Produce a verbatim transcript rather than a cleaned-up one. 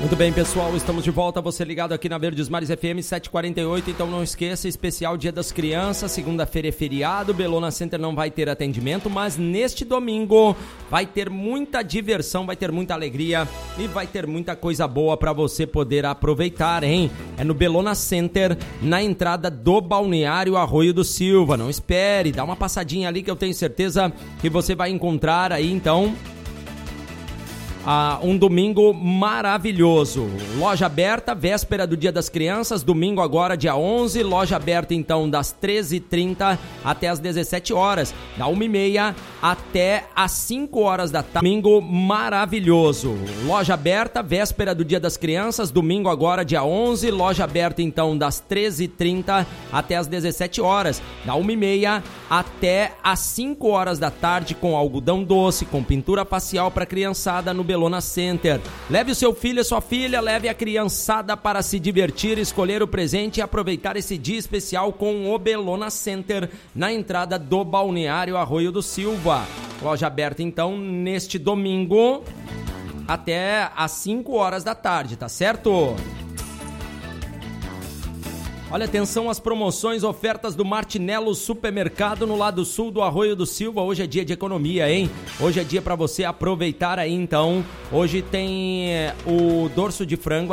Muito bem, pessoal, estamos de volta, você ligado aqui na Verdes Mares F M sete quarenta e oito, então não esqueça, especial Dia das Crianças, segunda-feira é feriado, Bellona Center não vai ter atendimento, mas neste domingo vai ter muita diversão, vai ter muita alegria e vai ter muita coisa boa para você poder aproveitar, hein? É no Bellona Center, na entrada do Balneário Arroio do Silva, não espere, dá uma passadinha ali que eu tenho certeza que você vai encontrar aí, então... Ah, um domingo maravilhoso, loja aberta, véspera do Dia das Crianças, domingo agora dia onze, loja aberta então das treze e trinta até as dezessete horas, da uma e meia até as cinco horas da tarde, domingo maravilhoso, loja aberta, véspera do Dia das Crianças, domingo agora dia onze, loja aberta então das treze e trinta até as dezessete horas, da uma e meia até as cinco horas da tarde, com algodão doce, com pintura facial para criançada no Bellona Center. Leve o seu filho e sua filha, leve a criançada para se divertir, escolher o presente e aproveitar esse dia especial com o Bellona Center na entrada do Balneário Arroio do Silva. Loja aberta então neste domingo até às cinco horas da tarde, tá certo? Olha, atenção às promoções, ofertas do Martinello Supermercado no lado sul do Arroio do Silva. Hoje é dia de economia, hein? Hoje é dia para você aproveitar aí, então. Hoje tem é, o dorso de frango